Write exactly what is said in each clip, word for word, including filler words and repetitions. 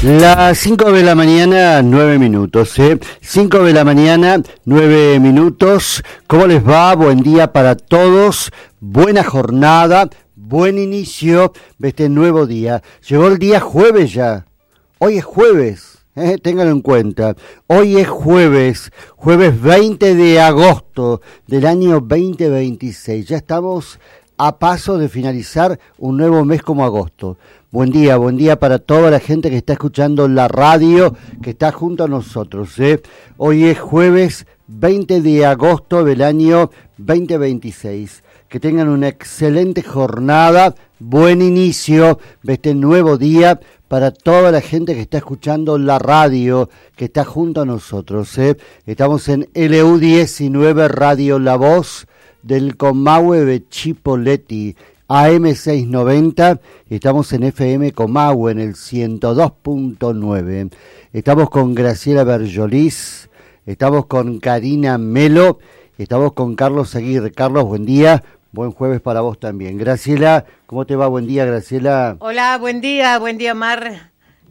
Las cinco de la mañana, nueve minutos, ¿eh? cinco de la mañana, nueve minutos. ¿Cómo les va? Buen día para todos. Buena jornada, buen inicio de este nuevo día. Llegó el día jueves ya. Hoy es jueves, ¿eh? Ténganlo en cuenta. Hoy es jueves, jueves veinte de agosto del año veinte veintiséis. Ya estamos a paso de finalizar un nuevo mes como agosto. Buen día, buen día para toda la gente que está escuchando la radio, que está junto a nosotros, ¿eh? Hoy es jueves veinte de agosto del año veinte veintiséis. Que tengan una excelente jornada, buen inicio de este nuevo día para toda la gente que está escuchando la radio, que está junto a nosotros, ¿eh? Estamos en L U diecinueve Radio La Voz del Comahue de Chipoleti, A M seiscientos noventa, estamos en F M Comahue en el ciento dos punto nueve. Estamos con Graciela Berjolís, estamos con Karina Melo, estamos con Carlos Aguirre. Carlos, buen día, buen jueves para vos también. Graciela, ¿cómo te va? Buen día, Graciela. Hola, buen día, buen día, Mar.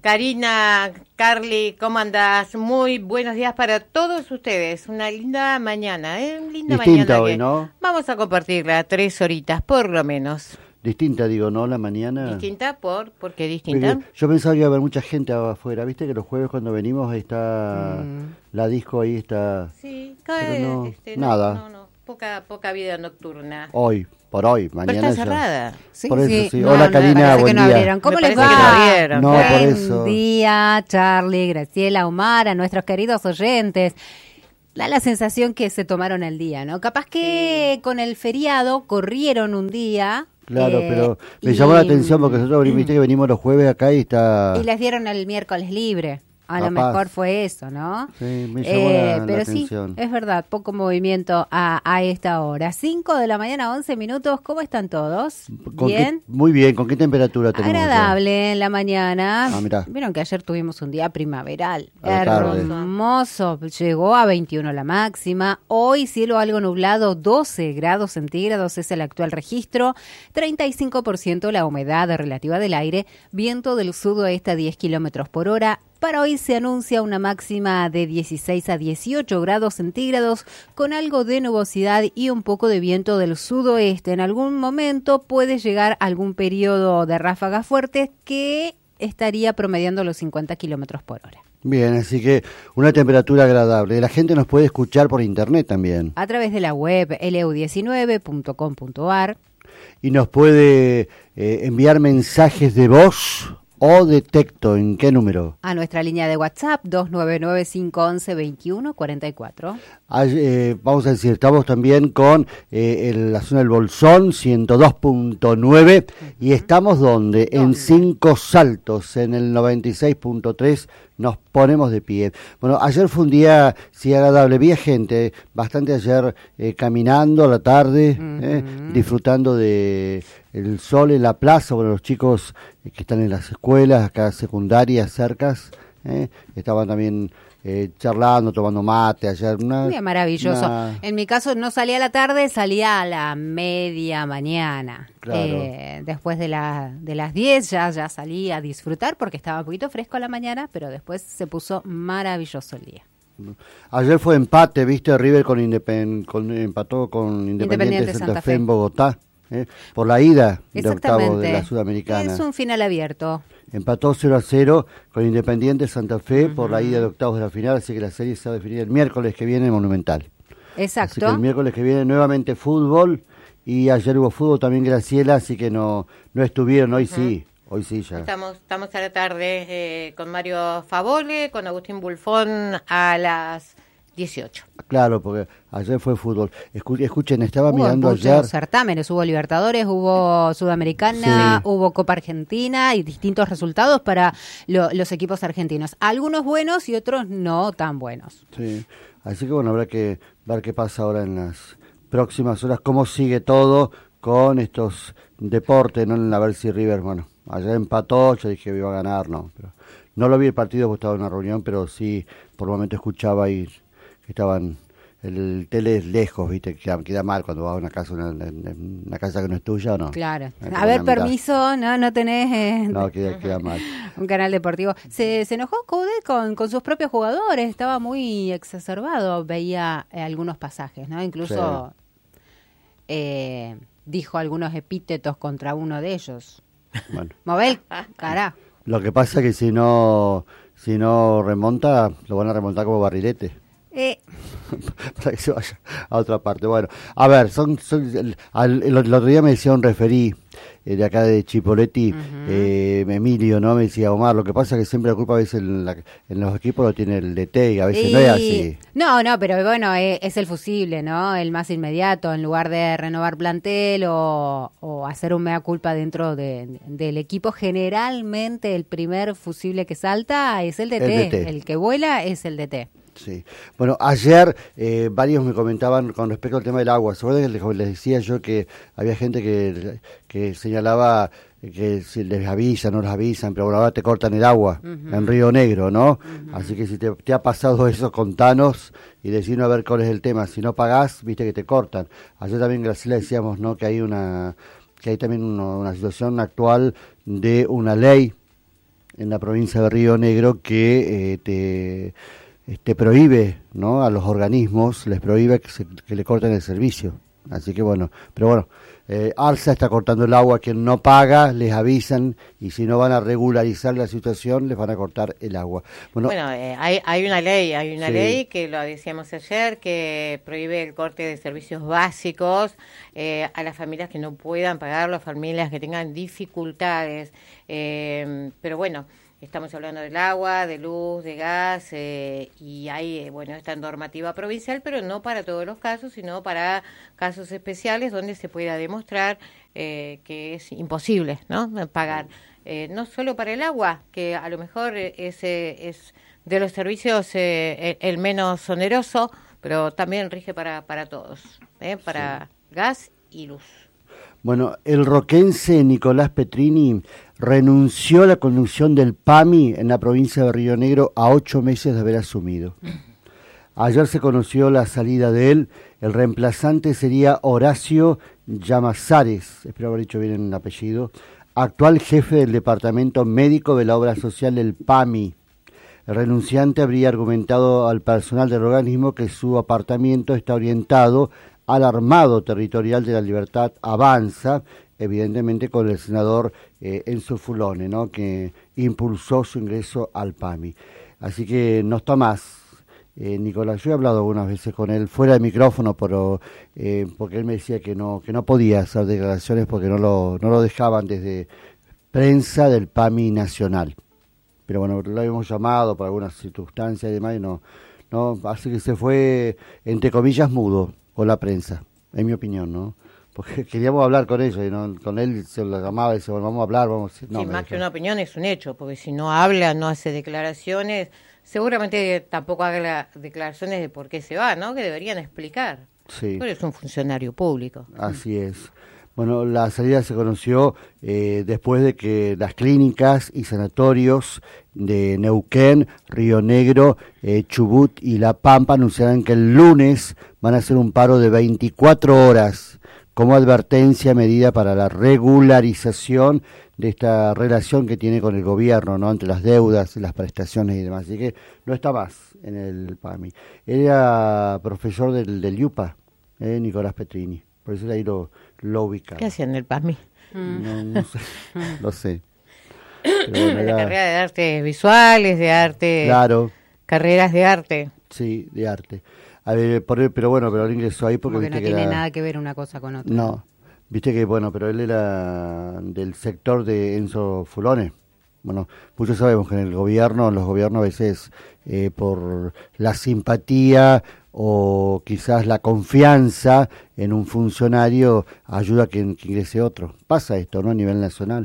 Karina, Carly, ¿cómo andás? Muy buenos días para todos ustedes. Una linda mañana, ¿eh? Linda Distinta mañana hoy, que ¿no? Vamos a compartirla tres horitas, por lo menos. Distinta, digo, ¿no? La mañana. ¿Distinta? ¿Por? ¿Por qué distinta? Porque yo pensaba que iba a haber mucha gente afuera. ¿Viste que los jueves cuando venimos ahí está mm. la disco, ahí está? Sí, cae, no, este, nada. No, no, no, poca, poca vida nocturna. Hoy. Por hoy, mañana Pero está ya. cerrada. Sí, por eso, sí. sí. No, Hola, no, Karina, buen no día. Abrieron. ¿Cómo Me les parece que no va? abrieron. No, Buen por eso. Buen día, Charlie, Graciela, Omar, a nuestros queridos oyentes. Da la sensación que se tomaron el día, ¿no? Capaz que sí. Con el feriado corrieron un día. Claro, eh, pero me y, llamó la atención porque nosotros mm, viste que venimos los jueves acá y está... Y les dieron el miércoles libre. A lo Capaz. mejor fue eso, ¿no? Sí, me llamó eh, la, pero la sí, atención. Es verdad, poco movimiento a, a esta hora. cinco de la mañana, once minutos. ¿Cómo están todos? ¿Con ¿Bien? Qué, muy bien. ¿Con qué temperatura tenemos? Agradable ya? en la mañana. Ah, mirá. Vieron que ayer tuvimos un día primaveral. A la tarde. Hermoso. Llegó a veintiuno la máxima. Hoy cielo algo nublado, doce grados centígrados es el actual registro. treinta y cinco por ciento la humedad relativa del aire. Viento del sudoeste a diez kilómetros por hora. Para hoy se anuncia una máxima de dieciséis a dieciocho grados centígrados con algo de nubosidad y un poco de viento del sudoeste. En algún momento puede llegar algún periodo de ráfagas fuertes que estaría promediando los cincuenta kilómetros por hora. Bien, así que una temperatura agradable. La gente nos puede escuchar por internet también. A través de la web L U diecinueve punto com punto a r. Y nos puede eh, enviar mensajes de voz o de texto. ¿En qué número? A nuestra línea de WhatsApp, dos nueve nueve, cinco once, veintiuno cuarenta y cuatro. Ay, eh, vamos a decir, estamos también con eh, el, la zona del Bolsón, ciento dos punto nueve, uh-huh. Y estamos donde? ¿Dónde? En Cinco Saltos, en el noventa y seis punto tres, nos ponemos de pie. Bueno, ayer fue un día, sí, agradable, vi a gente bastante ayer eh, caminando a la tarde, uh-huh. eh, disfrutando de el sol en la plaza. Bueno, los chicos eh, que están en las escuelas, acá secundarias, cercas, eh, estaban también... Eh, charlando, tomando mate ayer. Una, Muy maravilloso. Una... En mi caso no salía a la tarde, salía a la media mañana. Claro. Eh, después de, la, de las diez ya, ya salí a disfrutar porque estaba un poquito fresco a la mañana, pero después se puso maravilloso el día. Ayer fue empate, viste, River con, Independ... con empató con Independiente, Independiente Santa, Santa Fe en Bogotá, eh, por la ida de octavos de la Sudamericana. Es un final abierto. Empató cero a cero con Independiente Santa Fe uh-huh. por la ida de octavos de la final, así que la serie se va a definir el miércoles que viene en Monumental. Exacto. Así que el miércoles que viene nuevamente fútbol, y ayer hubo fútbol también, Graciela, así que no no estuvieron, hoy uh-huh. sí, hoy sí ya. Estamos, estamos a la tarde eh, con Mario Favole, con Agustín Bulfón a las dieciocho. Claro, porque ayer fue fútbol. Escu- escuchen, estaba hubo mirando muchos ayer... certámenes, hubo Libertadores, hubo Sudamericana, sí. Hubo Copa Argentina y distintos resultados para lo, los equipos argentinos. Algunos buenos y otros no tan buenos. Sí, así que bueno, habrá que ver qué pasa ahora en las próximas horas, cómo sigue todo con estos deportes, ¿no? A ver si River, bueno, ayer empató, yo dije que iba a ganar, no, pero no lo vi el partido porque estaba en una reunión, pero sí, por el momento escuchaba ahí que estaban el tele es lejos, viste, queda, queda mal cuando vas a una casa, una, una casa que no es tuya o no. Claro. A ver, permiso, no, no tenés... Eh, no, queda, queda mal. Un canal deportivo. Se, se enojó Coudet con, con sus propios jugadores, estaba muy exacerbado, veía eh, algunos pasajes, ¿no? Incluso sí. eh, dijo algunos epítetos contra uno de ellos. Bueno. Mobel, carajo. Lo que pasa es que si no, si no remonta, lo van a remontar como barrilete. Eh. Para que se vaya a otra parte. Bueno, a ver, son, son el, el, el otro día me decía un referí eh, de acá de Chipoleti, uh-huh. eh, Emilio, ¿no? Me decía, Omar, lo que pasa es que siempre la culpa a veces en, la, en los equipos lo tiene el D T y a veces y... no es así. No, no, pero bueno, es, es el fusible, ¿no? El más inmediato, en lugar de renovar plantel o, o hacer un mea culpa dentro de, del equipo, generalmente el primer fusible que salta es el D T, el, D T. El que vuela es el D T. Sí. Bueno, ayer eh, varios me comentaban con respecto al tema del agua. ¿Se acuerdan que les decía yo que había gente que, que señalaba que si les avisan, no les avisan, pero bueno, ahora te cortan el agua uh-huh. en Río Negro, ¿no? Uh-huh. Así que si te, te ha pasado eso, contanos y decinos a ver cuál es el tema. Si no pagás, viste que te cortan. Ayer también, Graciela, decíamos, ¿no? Que hay una, que hay también uno, una situación actual de una ley en la provincia de Río Negro que eh, te... te prohíbe, ¿no? A los organismos, les prohíbe que, se, que le corten el servicio. Así que bueno, pero bueno, eh, ARSA está cortando el agua a quien no paga, les avisan, y si no van a regularizar la situación, les van a cortar el agua. Bueno, bueno eh, hay, hay una ley, hay una sí. ley que lo decíamos ayer, que prohíbe el corte de servicios básicos eh, a las familias que no puedan pagar, las familias que tengan dificultades, eh, pero bueno, estamos hablando del agua, de luz, de gas, eh, y hay, eh, bueno, esta normativa provincial, pero no para todos los casos, sino para casos especiales donde se pueda demostrar eh, que es imposible, ¿no? Pagar, eh, no solo para el agua, que a lo mejor es, es de los servicios eh, el menos oneroso, pero también rige para, para todos, ¿eh? Para sí. gas y luz. Bueno, el roquense Nicolás Petrini renunció a la conducción del P A M I en la provincia de Río Negro a ocho meses de haber asumido. Ayer se conoció la salida de él. El reemplazante sería Horacio Llamazares, espero haber dicho bien el apellido, actual jefe del departamento médico de la obra social del P A M I. El renunciante habría argumentado al personal del organismo que su apartamiento está orientado al armado territorial de la Libertad Avanza, evidentemente con el senador eh, Enzo Fulone, ¿no? Que impulsó su ingreso al P A M I. Así que no está más. Eh, Nicolás, yo he hablado algunas veces con él fuera de micrófono, pero eh, porque él me decía que no que no podía hacer declaraciones porque no lo no lo dejaban desde prensa del P A M I nacional. Pero bueno, lo habíamos llamado por algunas circunstancias y demás y no no así que se fue entre comillas mudo con la prensa, en mi opinión, ¿no? Porque queríamos hablar con ellos y no, con él se lo llamaba y decía, bueno, vamos a hablar, vamos a... No, sí, más que una opinión es un hecho, porque si no habla, no hace declaraciones, seguramente tampoco haga declaraciones de por qué se va, ¿no? Que deberían explicar. Sí. Pero es un funcionario público. Así es. Bueno, la salida se conoció eh, después de que las clínicas y sanatorios de Neuquén, Río Negro, eh, Chubut y La Pampa anunciaron que el lunes van a hacer un paro de veinticuatro horas como advertencia medida para la regularización de esta relación que tiene con el gobierno, ¿no? Entre las deudas, las prestaciones y demás. Así que no está más en el P A M I. Era profesor del, del IUPA, eh, Nicolás Petrini. Por eso ahí lo, lo ubicaba. ¿Qué hacían en el P A M I? No, no sé, no sé. Pero bueno, era... La carrera de artes visuales, de arte... Claro. Carreras de arte. Sí, de arte. A ver, por, pero bueno, pero él ingresó ahí porque... Porque viste no que tiene era... nada que ver una cosa con otra. No, viste que, bueno, pero él era del sector de Enzo Fulone. Bueno, muchos sabemos que en el gobierno, en los gobiernos a veces eh, por la simpatía o quizás la confianza en un funcionario ayuda a que, que ingrese otro. Pasa esto, ¿no? A nivel nacional.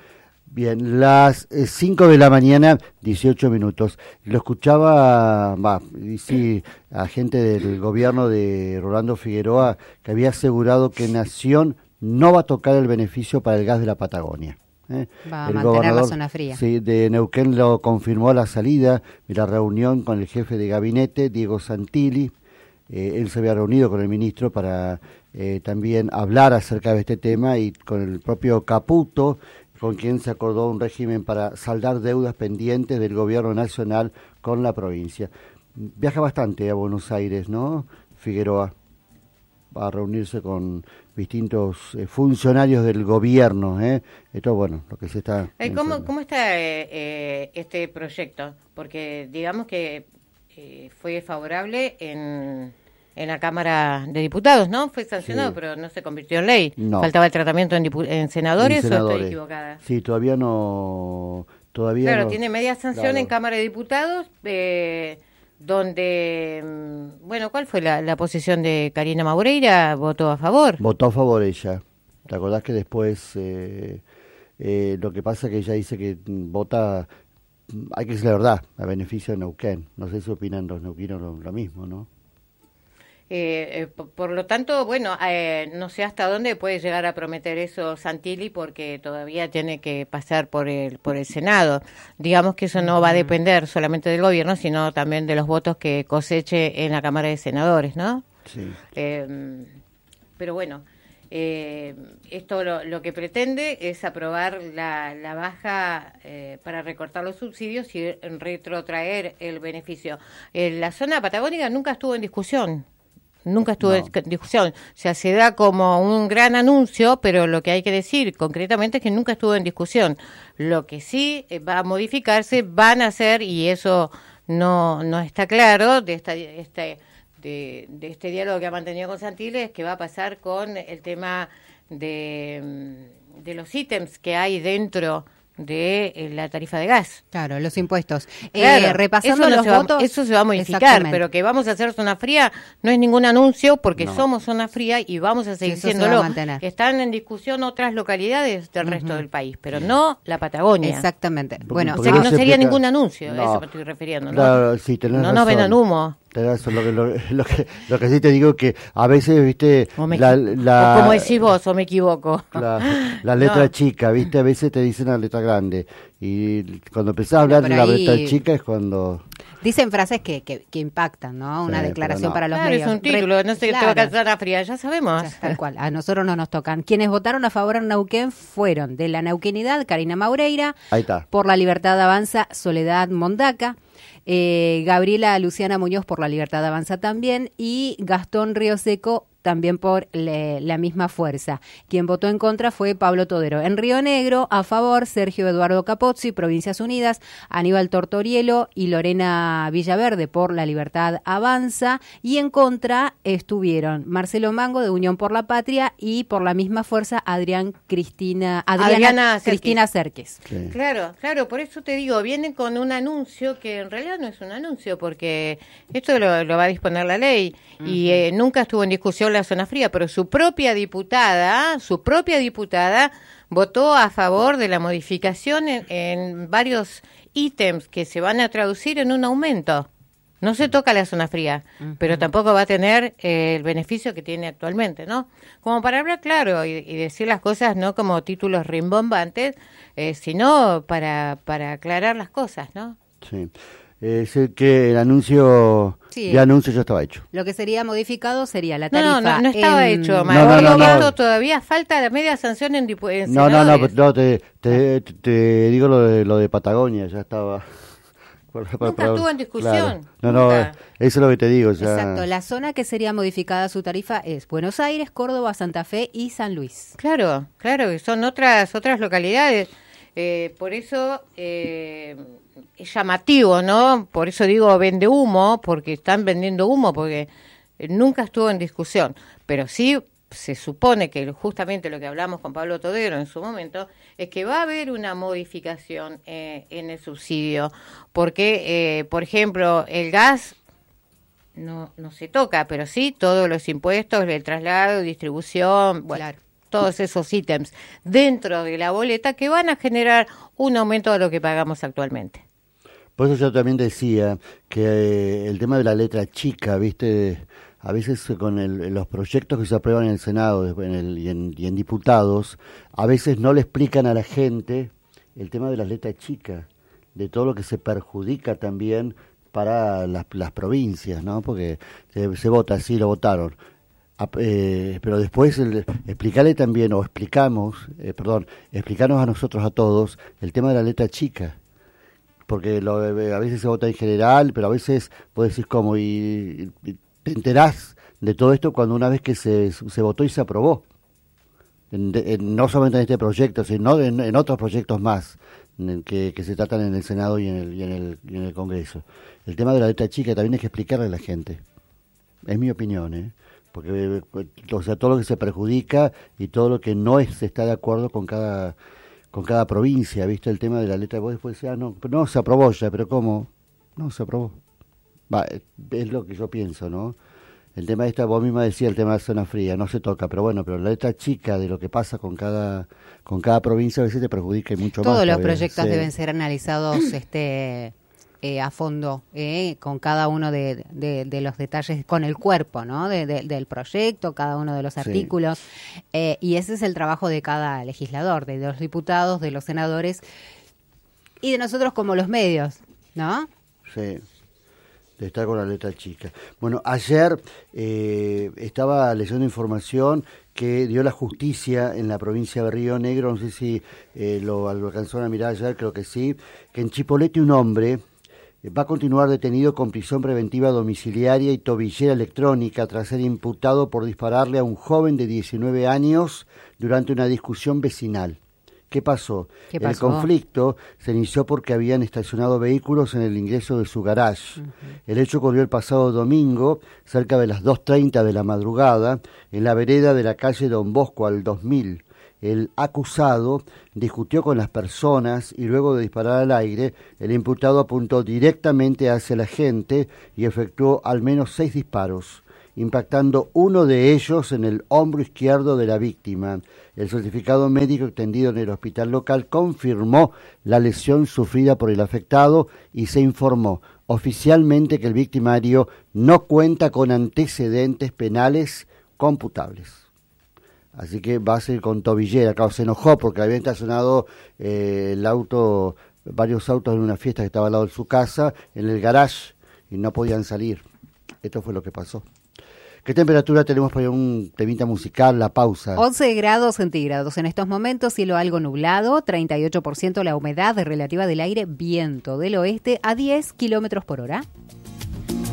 Bien, las cinco de la mañana, dieciocho minutos. Lo escuchaba, va, sí, a gente del gobierno de Rolando Figueroa que había asegurado que Nación no va a tocar el beneficio para el gas de la Patagonia. ¿eh? Va a el mantener la zona fría. Sí, de Neuquén lo confirmó a la salida de la reunión con el jefe de gabinete, Diego Santilli. eh, él se había reunido con el ministro para eh, también hablar acerca de este tema y con el propio Caputo, con quien se acordó un régimen para saldar deudas pendientes del gobierno nacional con la provincia. Viaja bastante a Buenos Aires, ¿no? Figueroa, va a reunirse con distintos eh, funcionarios del gobierno, ¿eh? Esto, bueno, lo que se está... Eh, ¿Cómo, ¿Cómo está eh, eh, este proyecto? Porque digamos que eh, fue favorable en, en la Cámara de Diputados, ¿no? Fue sancionado, sí, pero no se convirtió en ley. No. ¿Faltaba el tratamiento en, dipu- en, senadores, en senadores o estoy equivocada? Sí, todavía no... Todavía claro, no, tiene media sanción, claro, en Cámara de Diputados, eh, donde, bueno, ¿cuál fue la, la posición de Karina Maureira? ¿Votó a favor? Votó a favor ella. ¿Te acordás que después eh, eh, lo que pasa es que ella dice que vota, hay que decir la verdad, a beneficio de Neuquén? No sé si opinan los neuquinos lo, lo mismo, ¿no? Eh, eh, por, por lo tanto, bueno, eh, no sé hasta dónde puede llegar a prometer eso Santilli, porque todavía tiene que pasar por el por el Senado. Digamos que eso no va a depender solamente del gobierno, sino también de los votos que coseche en la Cámara de Senadores, ¿no? Sí. Eh, pero bueno, eh, esto lo, lo que pretende es aprobar la, la baja eh, para recortar los subsidios y retrotraer el beneficio. Eh, la zona patagónica nunca estuvo en discusión. Nunca estuvo no. en discusión. O sea, se da como un gran anuncio, pero lo que hay que decir concretamente es que nunca estuvo en discusión. Lo que sí va a modificarse, van a ser, y eso no no está claro, de esta, este, de, de este diálogo que ha mantenido con Santilli, es que va a pasar con el tema de, de los ítems que hay dentro de eh, la tarifa de gas. Claro, los impuestos. Claro, eh, repasando eso no los se va, votos... Eso se va a modificar, pero que vamos a hacer zona fría no es ningún anuncio, porque no. somos zona fría y vamos a seguir sí, siéndolo. Están en discusión otras localidades del uh-huh. resto del país, pero no la Patagonia. Exactamente. Porque, bueno, o sea que no sería ningún anuncio, no. eso me estoy refiriendo. ¿no? Claro, sí, tenés no nos vendan humo. Eso, lo, que, lo, lo, que, lo que sí te digo que a veces, viste, o me, la, la, o como decís vos, o me equivoco. La, la letra no. chica, viste, a veces te dicen la letra grande. Y cuando empezás a hablar de la letra chica es cuando... Dicen frases que, que, que impactan, ¿no? Una sí, declaración no. para los claro, medios. Es un título, Re- no sé, claro. te va a zona fría, ya sabemos. Ya, tal cual, a nosotros no nos tocan. Quienes votaron a favor en Neuquén fueron de la Neuquinidad, Karina Maureira. Ahí está. Por la Libertad Avanza, Soledad Mondaca. Eh, Gabriela Luciana Muñoz por la Libertad Avanza también, y Gastón Ríoseco también por le, la misma fuerza. Quien votó en contra fue Pablo Todero. En Río Negro, a favor, Sergio Eduardo Capozzi, Provincias Unidas, Aníbal Tortorielo y Lorena Villaverde por la Libertad Avanza, y en contra estuvieron Marcelo Mango de Unión por la Patria y por la misma fuerza Adrián Cristina Adriana, Adriana Cristina Cerques. Sí. Claro, claro, por eso te digo, vienen con un anuncio que en realidad no es un anuncio, porque esto lo, lo va a disponer la ley, uh-huh. y eh, nunca estuvo en discusión la zona fría, pero su propia diputada, su propia diputada votó a favor de la modificación en, en varios ítems que se van a traducir en un aumento. No se toca la zona fría, uh-huh. pero tampoco va a tener eh, el beneficio que tiene actualmente, ¿no? Como para hablar claro y, y decir las cosas no como títulos rimbombantes, eh, sino para, para aclarar las cosas, ¿no? Sí. Es el que el anuncio sí, de anuncio ya estaba hecho. Lo que sería modificado sería la tarifa. No, no, no, no estaba en... hecho. No, no, no, no, no. Todavía falta la media sanción en, dipu- en No, no, no, senadores. no, te, te, te, te digo lo de, lo de Patagonia, ya estaba... Nunca para, para, estuvo en discusión. Claro. No, no, Nunca. Eso es lo que te digo. Ya... Exacto, la zona que sería modificada su tarifa es Buenos Aires, Córdoba, Santa Fe y San Luis. Claro, claro, que son otras otras localidades. Eh, por eso eh, es llamativo, ¿no? Por eso digo vende humo, porque están vendiendo humo, porque nunca estuvo en discusión. Pero sí se supone que justamente lo que hablamos con Pablo Todero en su momento es que va a haber una modificación eh, en el subsidio, porque, eh, por ejemplo, el gas no no se toca, pero sí todos los impuestos, el traslado, distribución, bueno, claro. todos esos ítems dentro de la boleta que van a generar un aumento de lo que pagamos actualmente. Por eso yo también decía que eh, el tema de la letra chica, viste, a veces con el, los proyectos que se aprueban en el Senado en el, y, en, y en diputados, a veces no le explican a la gente el tema de la letra chica, de todo lo que se perjudica también para las, las provincias, ¿no? Porque se, se vota, sí, lo votaron. Eh, pero después el, explicarle también, o explicamos, eh, perdón, explicarnos a nosotros a todos el tema de la letra chica, porque lo, a veces se vota en general, pero a veces vos decís cómo, y, y te enterás de todo esto cuando una vez que se, se votó y se aprobó, en, en, no solamente en este proyecto, sino en, en otros proyectos más en que, que se tratan en el Senado y en el, y en el, y en el Congreso. El tema de la letra chica también hay que explicarle a la gente, es mi opinión, ¿eh? Porque, o sea, todo lo que se perjudica y todo lo que no es, se está de acuerdo con cada con cada provincia, ¿viste? El tema de la letra, vos después decís, ah, no, no se aprobó ya, pero ¿cómo? No se aprobó. Va, es lo que yo pienso, ¿no? El tema de esta, vos misma decía, el tema de la zona fría, no se toca, pero bueno, pero la letra chica de lo que pasa con cada con cada provincia a veces te perjudica y mucho Todos más. Todos los todavía. proyectos Sí. deben ser analizados, este... Eh, a fondo, eh, con cada uno de, de, de los detalles, con el cuerpo, ¿no? De, de, del proyecto, cada uno de los artículos. Sí. Eh, y ese es el trabajo de cada legislador, de los diputados, de los senadores y de nosotros como los medios, ¿no? Sí, de estar con la letra chica. Bueno, ayer eh, estaba leyendo información que dio la justicia en la provincia de Río Negro, no sé si eh, lo, lo alcanzaron a mirar ayer, creo que sí, que en Chipolete un hombre va a continuar detenido con prisión preventiva domiciliaria y tobillera electrónica tras ser imputado por dispararle a un joven de diecinueve años durante una discusión vecinal. ¿Qué pasó? ¿Qué pasó? El conflicto se inició porque habían estacionado vehículos en el ingreso de su garage. Uh-huh. El hecho ocurrió el pasado domingo, cerca de las dos treinta de la madrugada, en la vereda de la calle Don Bosco al dos mil. El acusado discutió con las personas y luego de disparar al aire, el imputado apuntó directamente hacia la gente y efectuó al menos seis disparos, impactando uno de ellos en el hombro izquierdo de la víctima. El certificado médico extendido en el hospital local confirmó la lesión sufrida por el afectado y se informó oficialmente que el victimario no cuenta con antecedentes penales computables. Así que va a ser con tobillera. Claro, se enojó porque había estacionado eh, el auto, varios autos en una fiesta que estaba al lado de su casa, en el garage, y no podían salir. Esto fue lo que pasó. ¿Qué temperatura tenemos para un temita musical? La pausa. once grados centígrados en estos momentos, cielo algo nublado, treinta y ocho por ciento la humedad relativa del aire, viento del oeste a diez kilómetros por hora.